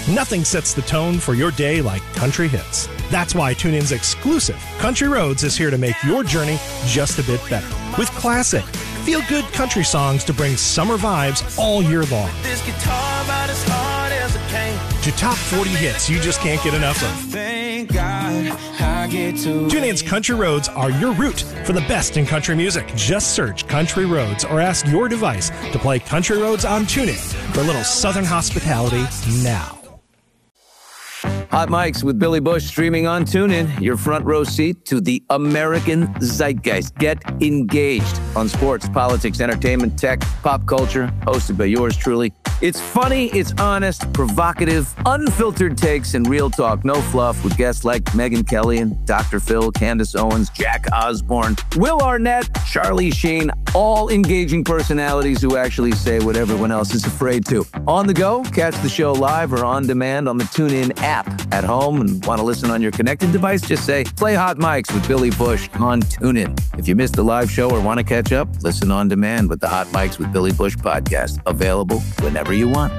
Nothing sets the tone for your day like country hits. That's why TuneIn's exclusive Country Roads is here to make your journey just a bit better. With classic, feel-good country songs to bring summer vibes all year long. This guitar about as hard as a cane. To top 40 hits you just can't get enough of. Thank God I get to. TuneIn's Country Roads are your route for the best in country music. Just search Country Roads or ask your device to play Country Roads on TuneIn for a little Southern hospitality now. Hot Mics with Billy Bush streaming on TuneIn. Your front row seat to the American zeitgeist. Get engaged on sports, politics, entertainment, tech, pop culture. Hosted by yours truly. It's funny, it's honest, provocative, unfiltered takes, and real talk. No fluff with guests like Megyn Kelly and Dr. Phil, Candace Owens, Jack Osborne, Will Arnett, Charlie Sheen. All engaging personalities who actually say what everyone else is afraid to. On the go, catch the show live or on demand on the TuneIn app. At home and want to listen on your connected device, just say, play Hot Mics with Billy Bush on TuneIn. If you missed the live show or want to catch up, listen on demand with the Hot Mics with Billy Bush podcast. Available whenever you want.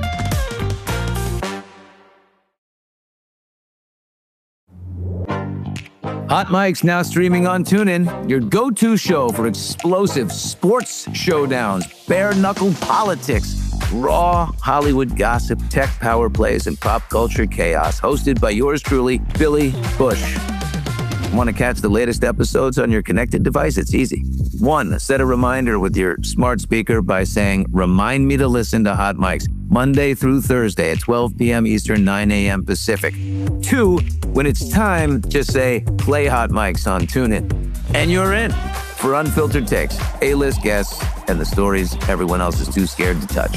Hot Mics now streaming on TuneIn, your go-to show for explosive sports showdowns, bare-knuckle politics, raw Hollywood gossip, tech power plays, and pop culture chaos. Hosted by yours truly, Billy Bush. Want to catch the latest episodes on your connected device? It's easy. 1, set a reminder with your smart speaker by saying, remind me to listen to Hot Mics Monday through Thursday at 12 p.m. Eastern, 9 a.m. Pacific. 2, when it's time, just say, play Hot Mics on TuneIn. And you're in for unfiltered takes, A-list guests, and the stories everyone else is too scared to touch.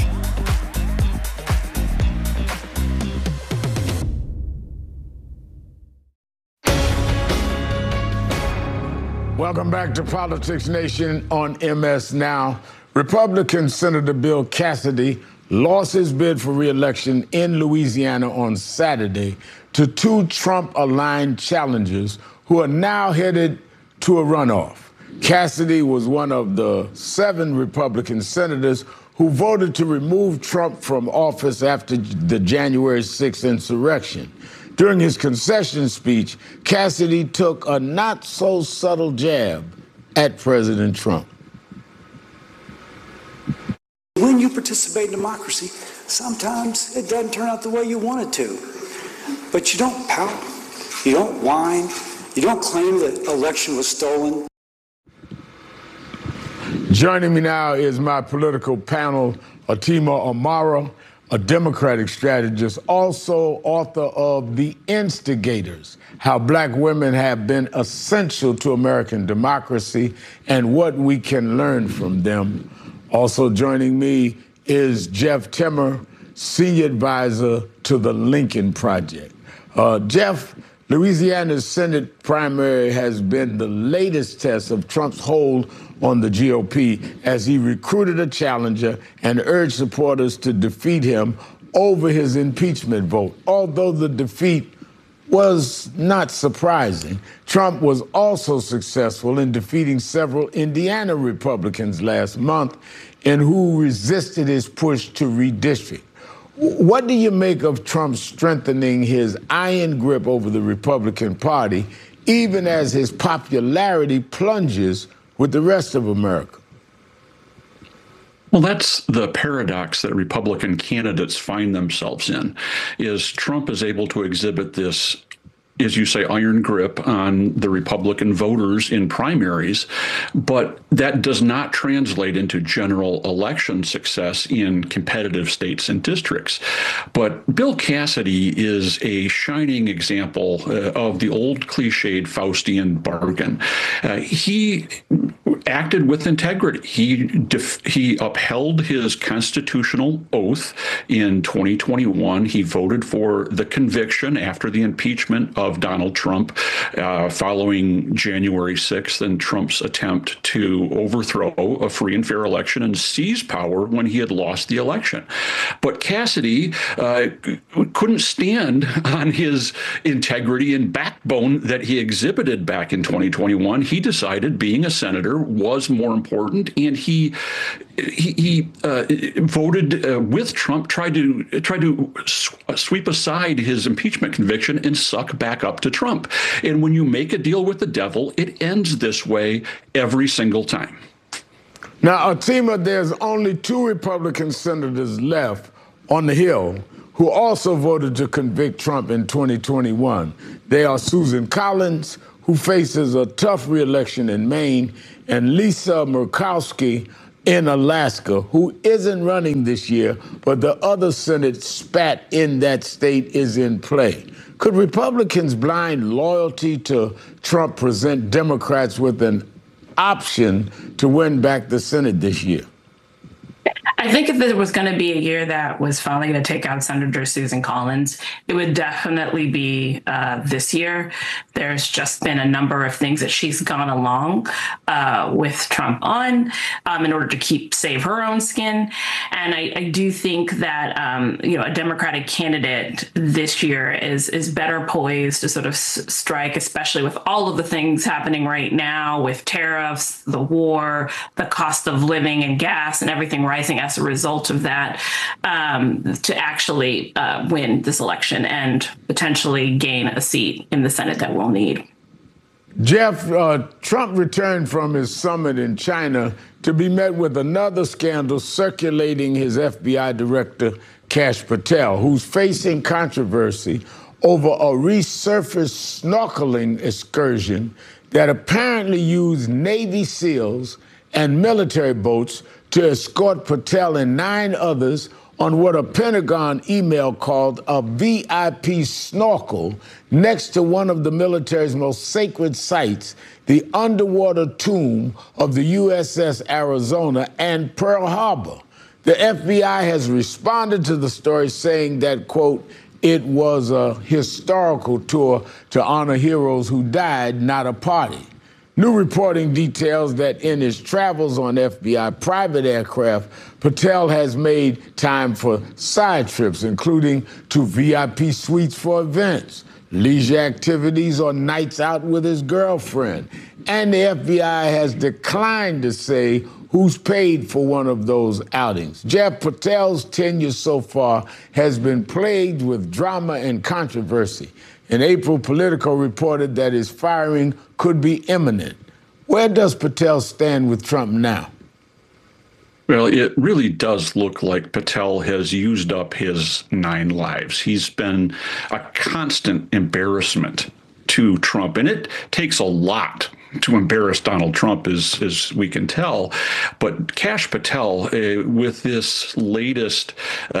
Welcome back to Politics Nation on MS Now. Republican Senator Bill Cassidy lost his bid for re-election in Louisiana on Saturday to 2 Trump-aligned challengers who are now headed to a runoff. Cassidy was one of the 7 Republican senators who voted to remove Trump from office after the January 6th insurrection. During his concession speech, Cassidy took a not-so-subtle jab at President Trump. When you participate in democracy, sometimes it doesn't turn out the way you want it to. But you don't pout, you don't whine, you don't claim the election was stolen. Joining me now is my political panel, Atima Amara, a Democratic strategist, also author of The Instigators, How Black Women Have Been Essential to American Democracy and What We Can Learn from Them. Also joining me is Jeff Timmer, Senior Advisor to the Lincoln Project. Jeff, Louisiana's Senate primary has been the latest test of Trump's hold on the GOP as he recruited a challenger and urged supporters to defeat him over his impeachment vote. Although the defeat was not surprising, Trump was also successful in defeating several Indiana Republicans last month and who resisted his push to redistrict. What do you make of Trump strengthening his iron grip over the Republican Party, even as his popularity plunges with the rest of America? Well, that's the paradox that Republican candidates find themselves in, is Trump is able to exhibit this, as you say, iron grip on the Republican voters in primaries, but that does not translate into general election success in competitive states and districts. But Bill Cassidy is a shining example of the old cliched Faustian bargain. He acted with integrity. He upheld his constitutional oath in 2021. He voted for the conviction after the impeachment of Donald Trump following January 6th and Trump's attempt to overthrow a free and fair election and seize power when he had lost the election. But Cassidy couldn't stand on his integrity and backbone that he exhibited back in 2021. He decided being a senator was more important, and he voted with Trump, tried to sweep aside his impeachment conviction and suck back up to Trump. And when you make a deal with the devil, it ends this way every single time. Now, Atima, there's only 2 Republican senators left on the Hill who also voted to convict Trump in 2021. They are Susan Collins, who faces a tough reelection in Maine, and Lisa Murkowski in Alaska, who isn't running this year, but the other Senate spat in that state is in play. Could Republicans' blind loyalty to Trump present Democrats with an option to win back the Senate this year? I think if there was going to be a year that was finally going to take out Senator Susan Collins, it would definitely be this year. There's just been a number of things that she's gone along with Trump on in order to save her own skin. And I do think that, a Democratic candidate this year is better poised to sort of strike, especially with all of the things happening right now with tariffs, the war, the cost of living and gas and everything rising as a result of that, to actually win this election and potentially gain a seat in the Senate that we'll need. Jeff, Trump returned from his summit in China to be met with another scandal circulating his FBI director, Kash Patel, who's facing controversy over a resurfaced snorkeling excursion that apparently used Navy SEALs and military boats to escort Patel and 9 others on what a Pentagon email called a VIP snorkel next to one of the military's most sacred sites, the underwater tomb of the USS Arizona and Pearl Harbor. The FBI has responded to the story saying that, quote, it was a historical tour to honor heroes who died, not a party. New reporting details that in his travels on FBI private aircraft, Patel has made time for side trips, including to VIP suites for events, leisure activities, or nights out with his girlfriend. And the FBI has declined to say who's paid for one of those outings. Jeff, Patel's tenure so far has been plagued with drama and controversy. In April, Politico reported that his firing could be imminent. Where does Patel stand with Trump now? Well, it really does look like Patel has used up his 9 lives. He's been a constant embarrassment to Trump, and it takes a lot to embarrass Donald Trump, as we can tell. But Kash Patel, with this latest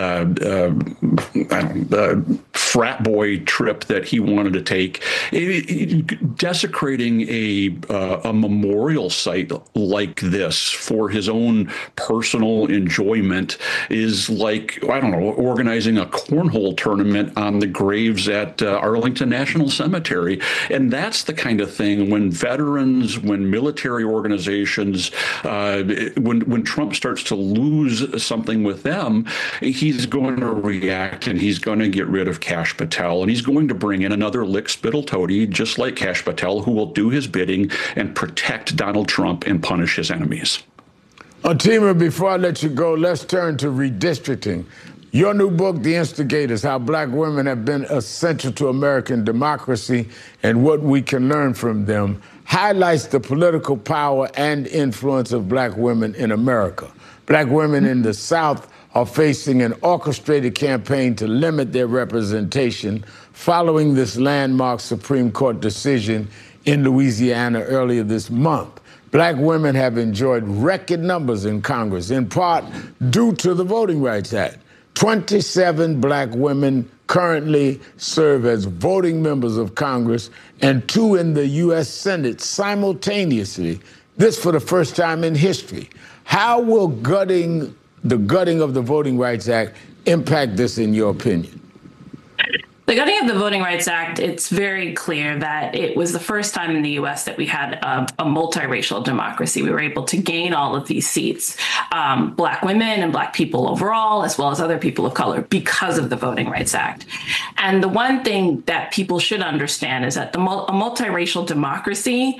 frat boy trip that he wanted to take, desecrating a memorial site like this for his own personal enjoyment is like, I don't know, organizing a cornhole tournament on the graves at Arlington National Cemetery. And that's the kind of thing when veterans, when military organizations, when Trump starts to lose something with them, he's going to react and he's going to get rid of Kash Patel, and he's going to bring in another lick spittle toady just like Kash Patel, who will do his bidding and protect Donald Trump and punish his enemies. Atima, before I let you go, let's turn to redistricting. Your new book, The Instigators, How Black Women Have Been Essential to American Democracy and What We Can Learn from Them, highlights the political power and influence of black women in America. Black women in the South are facing an orchestrated campaign to limit their representation following this landmark Supreme Court decision in Louisiana earlier this month. Black women have enjoyed record numbers in Congress, in part due to the Voting Rights Act. 27 black women currently serve as voting members of Congress and 2 in the U.S. Senate simultaneously, this for the first time in history. How will the gutting of the Voting Rights Act impact this, in your opinion? The gutting of the Voting Rights Act, it's very clear that it was the first time in the U.S. that we had a multiracial democracy. We were able to gain all of these seats, black women and black people overall, as well as other people of color, because of the Voting Rights Act. And the one thing that people should understand is that a multiracial democracy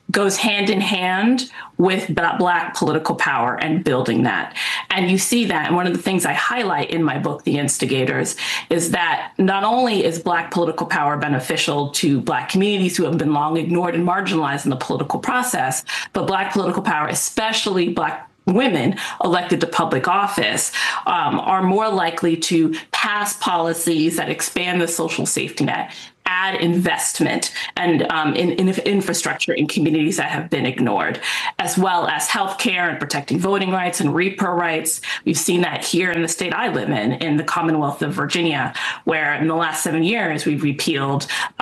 goes hand in hand with Black political power and building that. And you see that. And one of the things I highlight in my book, The Instigators, is that not only is Black political power beneficial to Black communities who have been long ignored and marginalized in the political process, but Black political power, especially Black women elected to public office, are more likely to pass policies that expand the social safety net, add investment and in infrastructure in communities that have been ignored, as well as healthcare and protecting voting rights and repro rights. We've seen that here in the state I live in the Commonwealth of Virginia, where in the last 7 years, we've repealed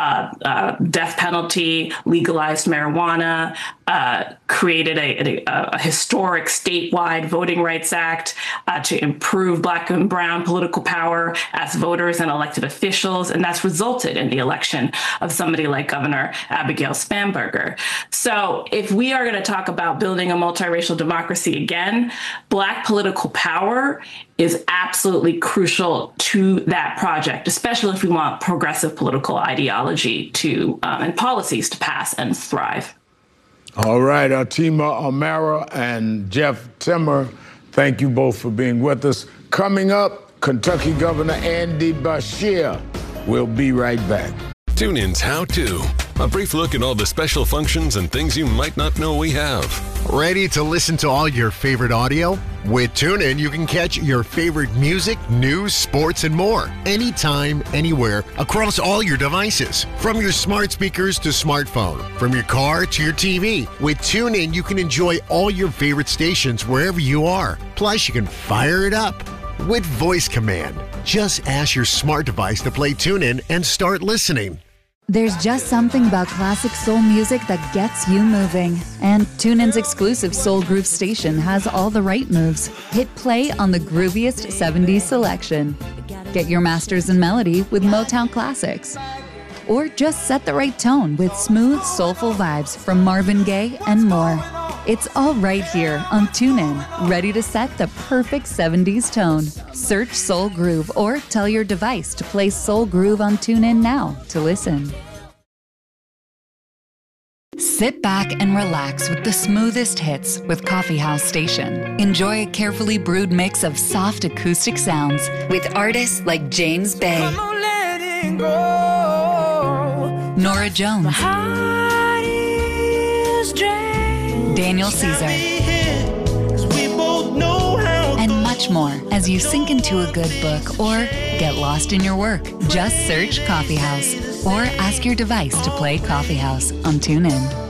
death penalty, legalized marijuana, created a historic statewide Voting Rights Act to improve Black and Brown political power as voters and elected officials, and that's resulted in the election of somebody like Governor Abigail Spanberger. So if we are going to talk about building a multiracial democracy again, Black political power is absolutely crucial to that project, especially if we want progressive political ideology to and policies to pass and thrive. All right, Atima Amara and Jeff Timmer, thank you both for being with us. Coming up, Kentucky Governor Andy Beshear. We'll be right back. TuneIn's How To. A brief look at all the special functions and things you might not know we have. Ready to listen to all your favorite audio? With TuneIn, you can catch your favorite music, news, sports, and more. Anytime, anywhere, across all your devices. From your smart speakers to smartphone. From your car to your TV. With TuneIn, you can enjoy all your favorite stations wherever you are. Plus, you can fire it up with voice command. Just ask your smart device to play TuneIn and start listening. There's just something about classic soul music that gets you moving. And TuneIn's exclusive Soul Groove station has all the right moves. Hit play on the grooviest 70s selection. Get your masters in melody with Motown classics. Or just set the right tone with smooth, soulful vibes from Marvin Gaye and more. It's all right here on TuneIn, ready to set the perfect 70s tone. Search Soul Groove or tell your device to play Soul Groove on TuneIn now to listen. Sit back and relax with the smoothest hits with Coffee House Station. Enjoy a carefully brewed mix of soft acoustic sounds with artists like James Bay, Nora Jones, Daniel Caesar, and much more as you sink into a good book or get lost in your work. Just search Coffee House or ask your device to play Coffee House on TuneIn.